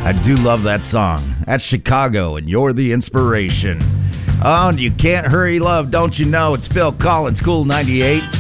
I do love that song. That's Chicago, and you're the inspiration. Oh, and you can't hurry, love, don't you know? It's Phil Collins, Cool 98.